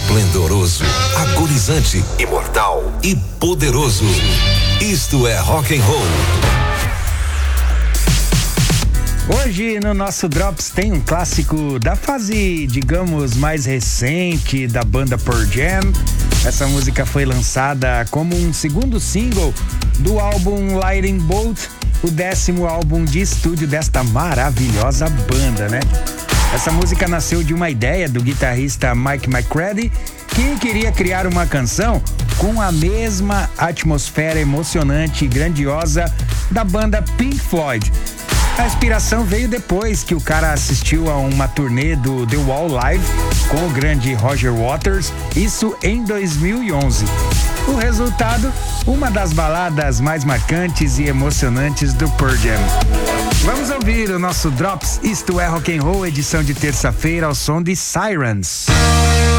esplendoroso, agonizante, imortal e poderoso. Isto é rock and roll. Hoje no nosso Drops tem um clássico da fase, digamos, mais recente da banda Pearl Jam. Essa música foi lançada como um segundo single do álbum Lightning Bolt, o 10º álbum de estúdio desta maravilhosa banda, né? Essa música nasceu de uma ideia do guitarrista Mike McCready, que queria criar uma canção com a mesma atmosfera emocionante e grandiosa da banda Pink Floyd. A inspiração veio depois que o cara assistiu a uma turnê do The Wall Live com o grande Roger Waters, isso em 2011. O resultado, uma das baladas mais marcantes e emocionantes do Pearl Jam. Vamos ouvir o nosso Drops, isto é Rock and Roll, edição de terça-feira ao som de Sirens.